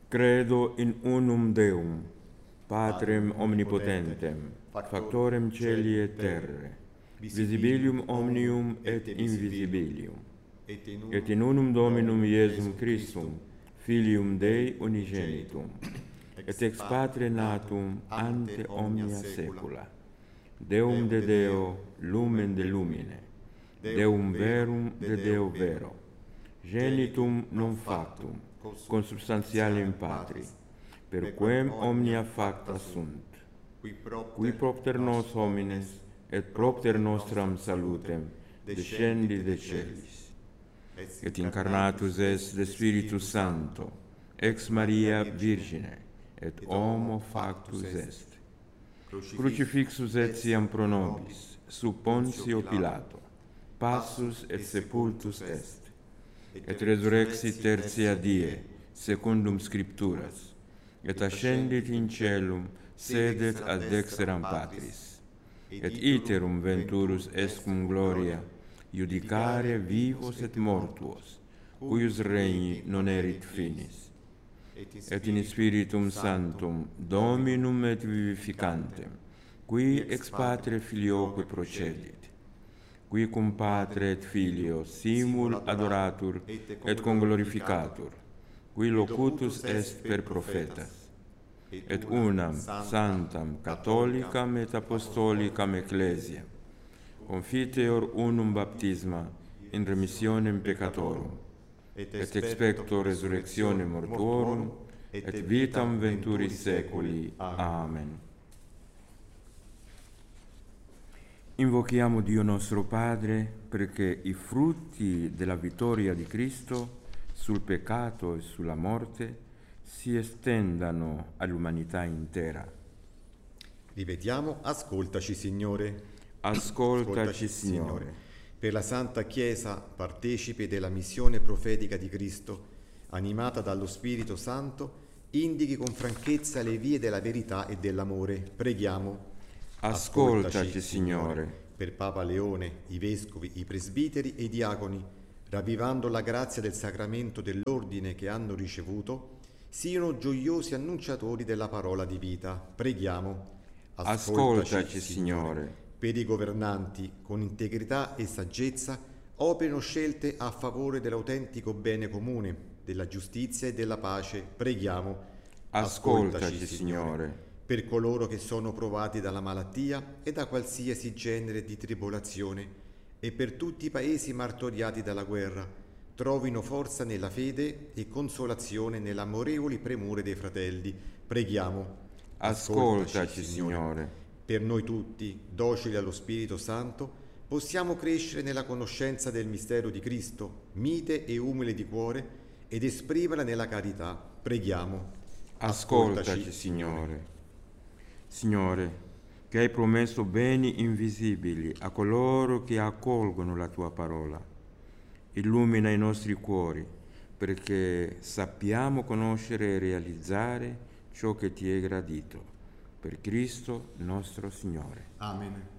Credo in unum Deum, Patrem omnipotentem, factorem celi et terrae, visibilium omnium et invisibilium, et in unum Dominum Iesum Christum, Filium Dei unigenitum, et ex Patre natum ante omnia saecula, Deum de Deo, lumen de lumine, Deum verum de Deo vero, genitum non factum, consubstantialem Patri, per quem omnia facta sunt, qui propter nos homines et propter nostram salutem descendi de celis, et incarnatus est de Spiritus Sancto, ex Maria Virgine, et homo factus est. Crucifixus etiam pro nobis, sub Pontio Pilato, passus et sepultus est, et resurrexit tertia die, secundum Scripturas, et ascendit in caelum, sedet ad dexteram Patris, et iterum venturus est cum gloria, judicare vivos et mortuos, cuius regni non erit finis, et in Spiritum Sanctum, Dominum et vivificantem, qui ex Patre Filioque procedit, qui cum Patre et Filio simul adoratur et conglorificatur, qui locutus est per prophetas, et unam sanctam catholicam et apostolicam ecclesiam, confiteor unum baptisma in remissionem peccatorum, et expecto resurrectionem mortuorum, et vitam venturis seculi. Amen. Invochiamo Dio nostro Padre perché i frutti della vittoria di Cristo sul peccato e sulla morte si estendano all'umanità intera. Ripetiamo, ascoltaci Signore. Ascoltaci, Signore. Per la Santa Chiesa, partecipe della missione profetica di Cristo, animata dallo Spirito Santo, indichi con franchezza le vie della verità e dell'amore. Preghiamo. Ascoltaci, Signore. Per Papa Leone, i vescovi, i presbiteri e i diaconi, ravvivando la grazia del sacramento dell'ordine che hanno ricevuto, siano gioiosi annunciatori della parola di vita. Preghiamo. Ascoltaci, Signore. Per i governanti, con integrità e saggezza, operino scelte a favore dell'autentico bene comune, della giustizia e della pace. Preghiamo. Ascoltaci, Signore. Per coloro che sono provati dalla malattia e da qualsiasi genere di tribolazione, e per tutti i paesi martoriati dalla guerra, trovino forza nella fede e consolazione nell'amorevoli premure dei fratelli. Preghiamo. Ascoltaci, Signore. Per noi tutti, docili allo Spirito Santo, possiamo crescere nella conoscenza del mistero di Cristo, mite e umile di cuore, ed esprimerla nella carità. Preghiamo. Ascoltaci, Signore. Signore, che hai promesso beni invisibili a coloro che accolgono la tua parola, illumina i nostri cuori perché sappiamo conoscere e realizzare ciò che ti è gradito. Per Cristo nostro Signore. Amen.